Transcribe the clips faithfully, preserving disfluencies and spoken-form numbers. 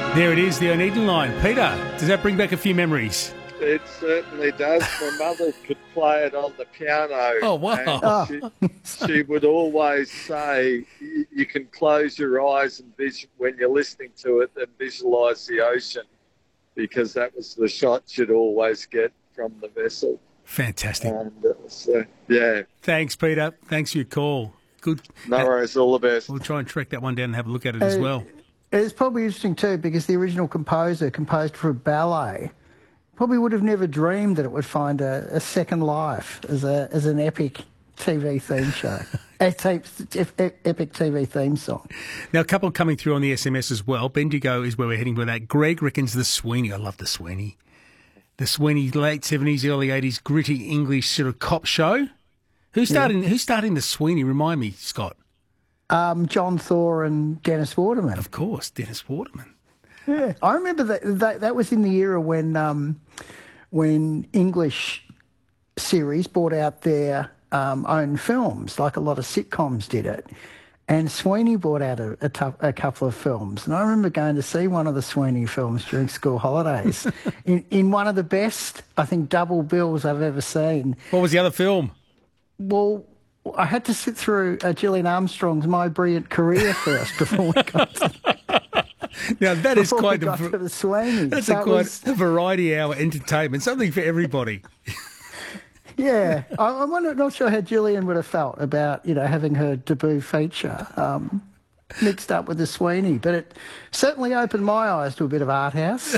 There it is, the Oneida line. Peter, does that bring back a few memories? It certainly does. My mother could play it on the piano. Oh, wow. And she, she would always say, you, you can close your eyes and vis- when you're listening to it and visualise the ocean, because that was the shot you'd always get from the vessel. Fantastic. And it was, uh, yeah. Thanks, Peter. Thanks for your call. Good. No worries. All the best. We'll try and track that one down and have a look at it as Uh, well. It's probably interesting too because the original composer composed for a ballet. Probably would have never dreamed that it would find a, a second life as a as an epic T V theme show, a tape, epic T V theme song. Now, a couple coming through on the S M S as well. Bendigo is where we're heading with that. Greg reckons the Sweeney. I love the Sweeney. The Sweeney, late seventies, early eighties, gritty English sort of cop show. Who's starting? Yeah. Who's starting the Sweeney? Remind me, Scott. Um, John Thor and Dennis Waterman. Of course, Dennis Waterman. Yeah, I remember that that, that was in the era when um, when English series brought out their um, own films, like a lot of sitcoms did it. And Sweeney brought out a, a, tu- a couple of films. And I remember going to see one of the Sweeney films during school holidays in, in one of the best, I think, double bills I've ever seen. What was the other film? Well, I had to sit through uh, Gillian Armstrong's My Brilliant Career first before we got to, now, that is quite a, a, the Sweeney. That's so a quite was, a variety hour entertainment, something for everybody. Yeah, I, I'm not, not sure how Gillian would have felt about, you know, having her debut feature um, mixed up with the Sweeney, but it certainly opened my eyes to a bit of art house.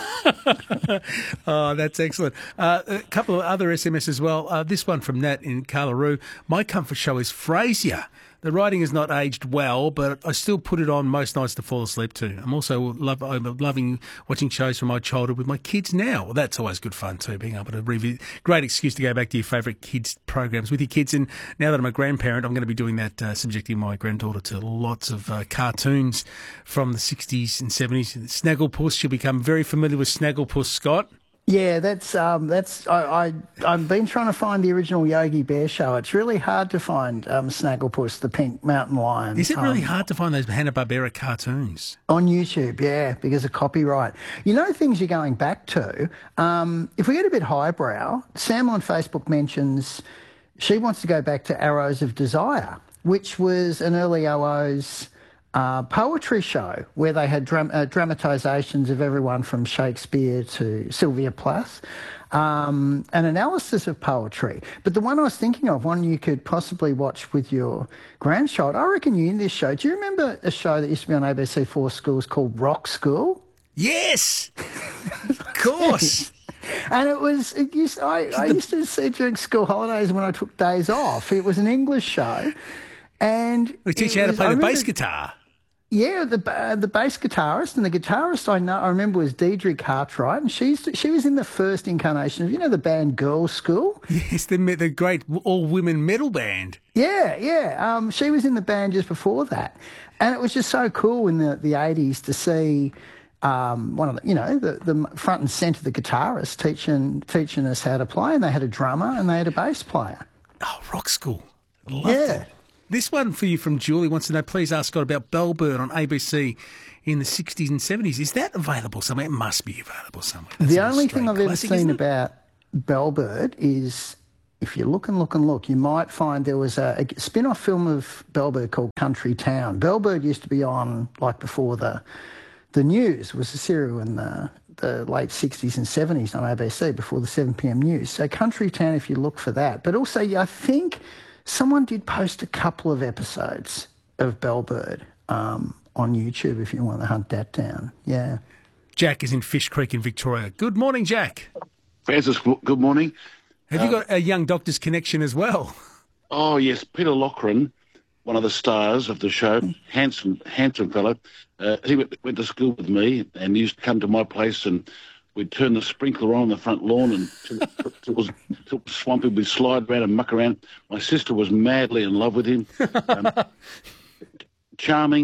Oh, that's excellent. Uh, a couple of other S M S as well. Uh, this one from Nat in Carlaroo. My comfort show is Frasier. The writing has not aged well, but I still put it on most nights to fall asleep to. I'm also love, I'm loving watching shows from my childhood with my kids now. Well, that's always good fun too, being able to revisit. Great excuse to go back to your favourite kids' programs with your kids. And now that I'm a grandparent, I'm going to be doing that, uh, subjecting my granddaughter to lots of uh, cartoons from the sixties and seventies. Snagglepuss, she'll become very familiar with Snagglepuss, Scott. Yeah, that's um, that's I, I I've been trying to find the original Yogi Bear show. It's really hard to find um, Snagglepuss, the pink mountain lion. Is it really um, hard to find those Hanna-Barbera cartoons on YouTube? Yeah, because of copyright. You know, things you're going back to. Um, if we get a bit highbrow, Sam on Facebook mentions she wants to go back to Arrows of Desire, which was an early O O's. Uh, poetry show where they had dram- uh, dramatisations of everyone from Shakespeare to Sylvia Plath, um, an analysis of poetry. But the one I was thinking of, one you could possibly watch with your grandchild, I reckon you in this show. Do you remember a show that used to be on A B C Four Schools called Rock School? Yes, of course. And it was, it used, I, I used to see it during school holidays when I took days off. It was an English show. And we teach you how to play the bass guitar. Yeah, the uh, the bass guitarist and the guitarist I know I remember was Deidre Cartwright, and she's she was in the first incarnation of, you know, the band Girls School. Yes, the the great all women metal band. Yeah, yeah. Um, she was in the band just before that, and it was just so cool in the the eighties to see um, one of the you know the the front and centre the guitarist teaching teaching us how to play, and they had a drummer and they had a bass player. Oh, Rock School, loved yeah. it. This one for you from Julie wants to know, please ask Scott about Bellbird on A B C in the sixties and seventies. Is that available somewhere? It must be available somewhere. That's the only thing I've classic, ever seen about Bellbird is, if you look and look and look, you might find there was a, a spin-off film of Bellbird called Country Town. Bellbird used to be on, like, before the the news. It was a serial in the, the late sixties and seventies on A B C before the seven p m news. So Country Town, if you look for that. But also, I think someone did post a couple of episodes of Bellbird um, on YouTube if you want to hunt that down. Yeah. Jack is in Fish Creek in Victoria. Good morning, Jack. Francis, good morning. Have uh, you got a Young Doctors connection as well? Oh, yes. Peter Loughran, one of the stars of the show, handsome handsome fellow. Uh, he went, went to school with me and used to come to my place, and we'd turn the sprinkler on the front lawn, and till, till it was, till it was swampy, we'd slide around and muck around. My sister was madly in love with him. Um, charming.